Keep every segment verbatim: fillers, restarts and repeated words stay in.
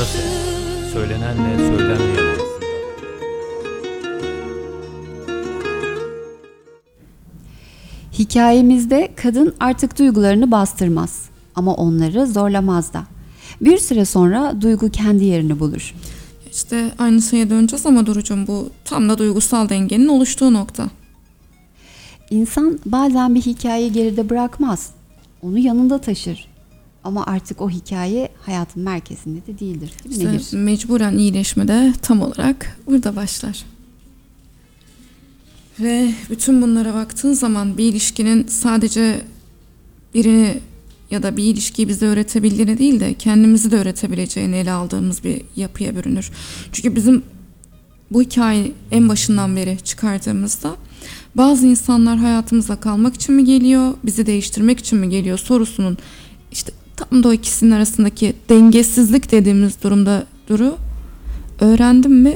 Burası söylenenle söylenmeyen arasında. Hikayemizde kadın artık duygularını bastırmaz ama onları zorlamaz da. Bir süre sonra duygu kendi yerini bulur. İşte aynı şeye döneceğiz ama Duru'cum, bu tam da duygusal dengenin oluştuğu nokta. İnsan bazen bir hikayeyi geride bırakmaz. Onu yanında taşır. Ama artık o hikaye hayatın merkezinde de değildir. Değil mi İşte Nehir? mecburen iyileşme de tam olarak burada başlar. Ve bütün bunlara baktığın zaman bir ilişkinin sadece birini ya da bir ilişkiyi bize öğretebildiğini değil de kendimizi de öğretebileceğini ele aldığımız bir yapıya bürünür. Çünkü bizim bu hikayeyi en başından beri çıkardığımızda bazı insanlar hayatımıza kalmak için mi geliyor, bizi değiştirmek için mi geliyor sorusunun işte tam da o ikisinin arasındaki dengesizlik dediğimiz durumda Duru, öğrendim mi,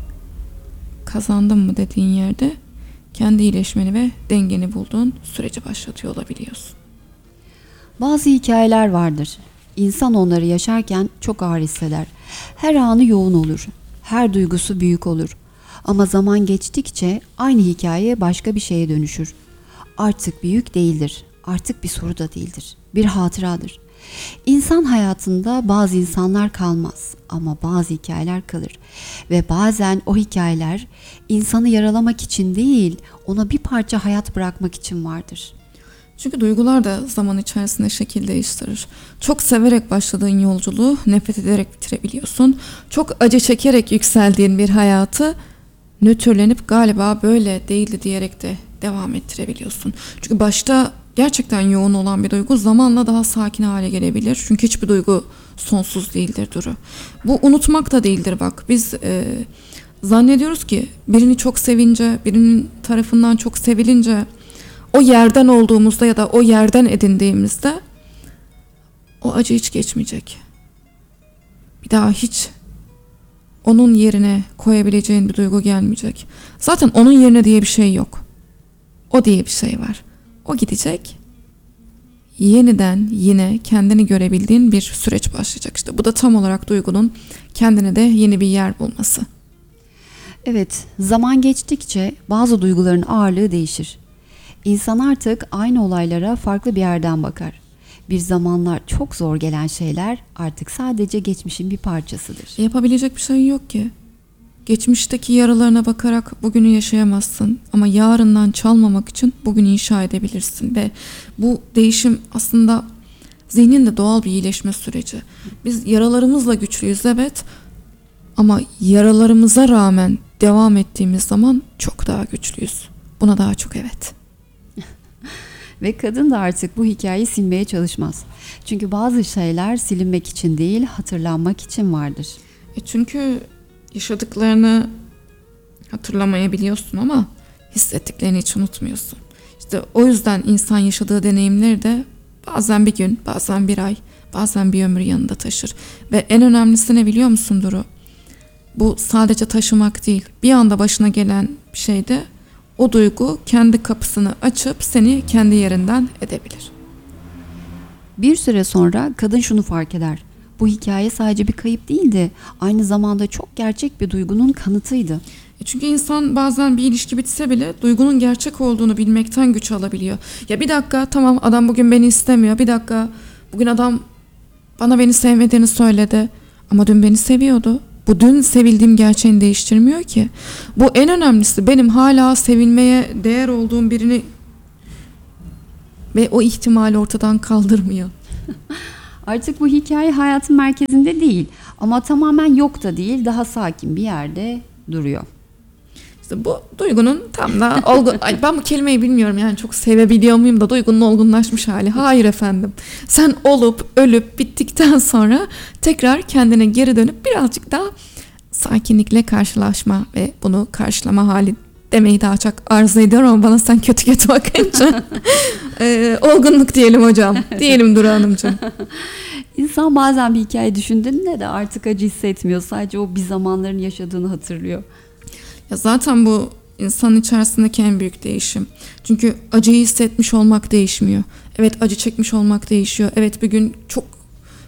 kazandım mı dediğin yerde kendi iyileşmeni ve dengeni bulduğun süreci başlatıyor olabiliyorsun. Bazı hikayeler vardır. İnsan onları yaşarken çok ağır hisseder. Her anı yoğun olur. Her duygusu büyük olur. Ama zaman geçtikçe aynı hikaye başka bir şeye dönüşür. Artık büyük değildir. Artık bir soru da değildir. Bir hatıradır. İnsan hayatında bazı insanlar kalmaz ama bazı hikayeler kalır. Ve bazen o hikayeler insanı yaralamak için değil, ona bir parça hayat bırakmak için vardır. Çünkü duygular da zaman içerisinde şekil değiştirir. Çok severek başladığın yolculuğu nefret ederek bitirebiliyorsun. Çok acı çekerek yükseldiğin bir hayatı nötrlenip galiba böyle değildi diyerek de devam ettirebiliyorsun. Çünkü başta gerçekten yoğun olan bir duygu zamanla daha sakin hale gelebilir. Çünkü hiçbir duygu sonsuz değildir Duru. Bu unutmak da değildir bak. Biz e, zannediyoruz ki birini çok sevince, birinin tarafından çok sevilince, o yerden olduğumuzda ya da o yerden edindiğimizde o acı hiç geçmeyecek. Bir daha hiç onun yerine koyabileceğin bir duygu gelmeyecek. Zaten onun yerine diye bir şey yok. O diye bir şey var. O gidecek. Yeniden yine kendini görebildiğin bir süreç başlayacak. İşte bu da tam olarak duygunun kendine de yeni bir yer bulması. Evet, zaman geçtikçe bazı duyguların ağırlığı değişir. İnsan artık aynı olaylara farklı bir yerden bakar. Bir zamanlar çok zor gelen şeyler artık sadece geçmişin bir parçasıdır. Yapabilecek bir şey yok ki. Geçmişteki yaralarına bakarak bugünü yaşayamazsın ama yarından çalmamak için bugünü inşa edebilirsin ve bu değişim aslında zihnin de doğal bir iyileşme süreci. Biz yaralarımızla güçlüyüz evet ama yaralarımıza rağmen devam ettiğimiz zaman çok daha güçlüyüz. Buna daha çok evet. Ve kadın da artık bu hikayeyi silmeye çalışmaz. Çünkü bazı şeyler silinmek için değil, hatırlanmak için vardır. E çünkü yaşadıklarını hatırlamayabiliyorsun ama hissettiklerini hiç unutmuyorsun. İşte o yüzden insan yaşadığı deneyimleri de bazen bir gün, bazen bir ay, bazen bir ömür yanında taşır. Ve en önemlisi ne biliyor musun Duru? Bu sadece taşımak değil. Bir anda başına gelen bir şeyde o duygu kendi kapısını açıp seni kendi yerinden edebilir. Bir süre sonra kadın şunu fark eder. Bu hikaye sadece bir kayıp değildi. Aynı zamanda çok gerçek bir duygunun kanıtıydı. E çünkü insan bazen bir ilişki bitse bile duygunun gerçek olduğunu bilmekten güç alabiliyor. Ya bir dakika tamam adam bugün beni istemiyor. Bir dakika bugün adam bana beni sevmediğini söyledi. Ama dün beni seviyordu. Bu dün sevildiğim gerçeğini değiştirmiyor ki. Bu en önemlisi benim hala sevilmeye değer olduğum birini ve o ihtimali ortadan kaldırmıyor. Artık bu hikaye hayatın merkezinde değil ama tamamen yok da değil, daha sakin bir yerde duruyor. İşte bu duygunun tam da olgun... Ay ben bu kelimeyi bilmiyorum yani çok sevebiliyor muyum da duygunun olgunlaşmış hali. Hayır efendim. Sen olup ölüp bittikten sonra tekrar kendine geri dönüp birazcık daha sakinlikle karşılaşma ve bunu karşılama hali demeyi daha çok arzu ediyorum ama bana sen kötü kötü bakınca e, olgunluk diyelim hocam. Diyelim Duru Hanımcığım. İnsan bazen bir hikaye düşündüğünde de artık acı hissetmiyor. Sadece o bir zamanların yaşadığını hatırlıyor. Ya zaten bu insanın içerisindeki en büyük değişim. Çünkü acıyı hissetmiş olmak değişmiyor. Evet acı çekmiş olmak değişiyor. Evet bir gün çok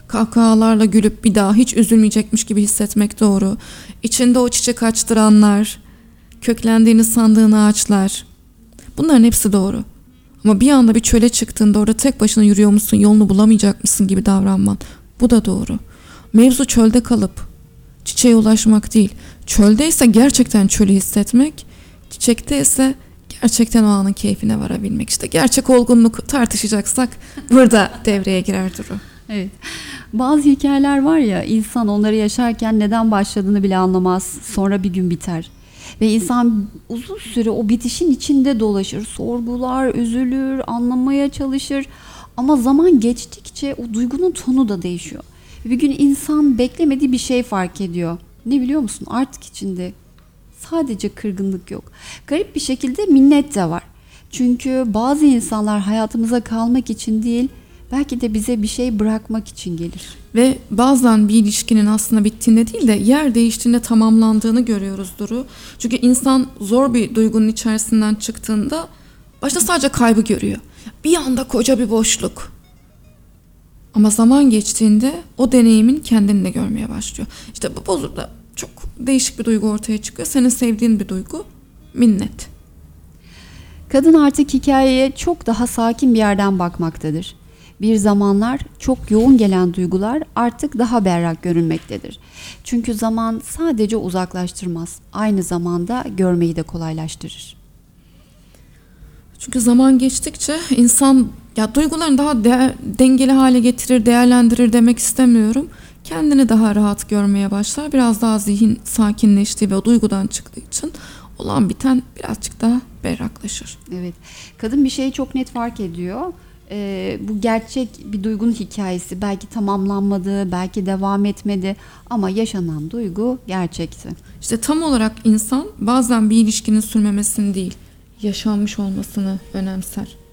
Kahkahalarla gülüp bir daha hiç üzülmeyecekmiş gibi hissetmek doğru. İçinde o çiçek açtıranlar, köklendiğini sandığın ağaçlar. Bunların hepsi doğru. Ama bir anda bir çöle çıktığında orada tek başına yürüyormuşsun, yolunu bulamayacakmışsın gibi davranman. Bu da doğru. Mevzu çölde kalıp çiçeğe ulaşmak değil. Çöldeyse gerçekten çölü hissetmek, çiçekte ise gerçekten o anın keyfine varabilmek. İşte gerçek olgunluk tartışacaksak burada devreye girer Duru. Evet. Bazı hikayeler var ya, insan onları yaşarken neden başladığını bile anlamaz. Sonra bir gün biter. Ve insan uzun süre o bitişin içinde dolaşır. Sorgular, üzülür, anlamaya çalışır. Ama zaman geçtikçe o duygunun tonu da değişiyor. Bir gün insan beklemediği bir şey fark ediyor. Ne biliyor musun? Artık içinde sadece kırgınlık yok. Garip bir şekilde minnet de var. Çünkü bazı insanlar hayatımıza kalmak için değil, belki de bize bir şey bırakmak için gelir. Ve bazen bir ilişkinin aslında bittiğinde değil de yer değiştiğinde tamamlandığını görüyoruz Duru. Çünkü insan zor bir duygunun içerisinden çıktığında başta sadece kaybı görüyor. Bir anda koca bir boşluk. Ama zaman geçtiğinde o deneyimin kendini de görmeye başlıyor. İşte bu bozulda çok değişik bir duygu ortaya çıkıyor. Senin sevdiğin bir duygu, minnet. Kadın artık hikayeye çok daha sakin bir yerden bakmaktadır. Bir zamanlar çok yoğun gelen duygular artık daha berrak görünmektedir. Çünkü zaman sadece uzaklaştırmaz, aynı zamanda görmeyi de kolaylaştırır. Çünkü zaman geçtikçe insan ya duygularını daha de- dengeli hale getirir, değerlendirir demek istemiyorum. Kendini daha rahat görmeye başlar. Biraz daha zihin sakinleştiği ve o duygudan çıktığı için olan biten birazcık daha berraklaşır. Evet, kadın bir şeyi çok net fark ediyor. Ee, bu gerçek bir duygunun hikayesi. Belki tamamlanmadı, belki devam etmedi ama yaşanan duygu gerçekti. İşte tam olarak insan bazen bir ilişkinin sürmemesini değil, yaşanmış olmasını önemser.